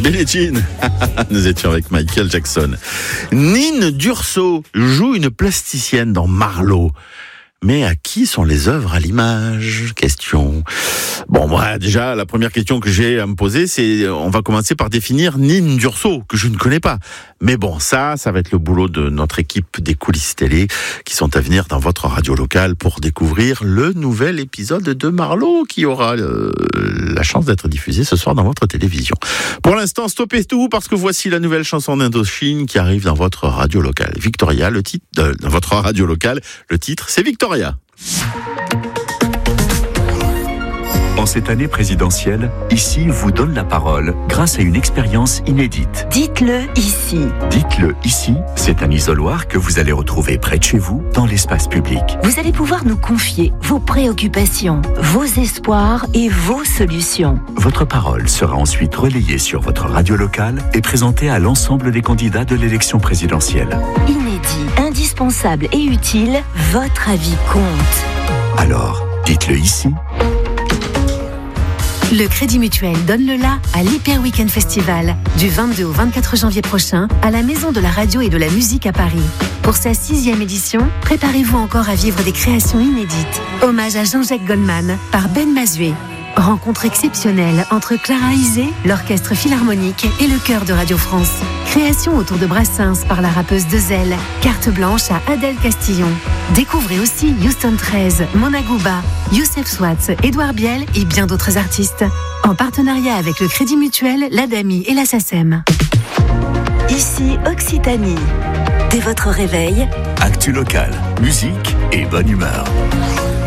Billie Jean. Nous étions avec Michael Jackson. Nine Durso joue une plasticienne dans Marlowe. Mais à qui sont les œuvres à l'image? Question. Bon, moi, déjà, la première question que j'ai à me poser, c'est, on va commencer par définir Nine Durso, que je ne connais pas. Mais bon, ça va être le boulot de notre équipe des coulisses télé, qui sont à venir dans votre radio locale pour découvrir le nouvel épisode de Marlowe, qui aura la chance d'être diffusé ce soir dans votre télévision. Pour l'instant, stoppez tout, parce que voici la nouvelle chanson d'Indochine qui arrive dans votre radio locale. Victoria, le titre, dans votre radio locale, le titre, c'est Victoria. En cette année présidentielle, Ici vous donne la parole grâce à une expérience inédite. Dites-le ici. Dites-le ici, c'est un isoloir que vous allez retrouver près de chez vous, dans l'espace public. Vous allez pouvoir nous confier vos préoccupations, vos espoirs et vos solutions. Votre parole sera ensuite relayée sur votre radio locale et présentée à l'ensemble des candidats de l'élection présidentielle. Inédit, indispensable et utile, votre avis compte. Alors, dites-le ici. Le Crédit Mutuel donne le la à l'Hyper Weekend Festival du 22 au 24 janvier prochain à la Maison de la Radio et de la Musique à Paris. Pour sa 6e édition, préparez-vous encore à vivre des créations inédites. Hommage à Jean-Jacques Goldman par Ben Mazué. Rencontre exceptionnelle entre Clara Isé, l'Orchestre Philharmonique et le Chœur de Radio France. Création autour de Brassens par la rappeuse Dezel. Carte blanche à Adèle Castillon. Découvrez aussi Houston 13, Mona Gouba, Youssef Swatz, Édouard Biel et bien d'autres artistes. En partenariat avec le Crédit Mutuel, l'ADAMI et la SACEM. Ici Occitanie. Dès votre réveil, Actu local, musique et bonne humeur.